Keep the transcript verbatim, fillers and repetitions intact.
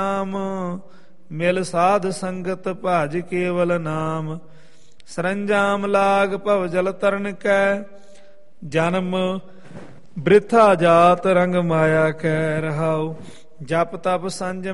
ਨਾਮ ਮਿਲ ਸਾਧ ਸੰਗਤ ਭਜ ਕੇਵਲ ਨਾਮ। ਸਰੰਜਾਮ ਲਾਗ ਭਵ ਜਲ ਤਰਨ ਕੈ ਜਨਮ ਬ੍ਰਿਥਾ ਜਾਤ ਰੰਗ ਮਾਇਆ ਕੈ ਰਹਾਉ। ਜਪ ਤਪ ਸੰਜਮ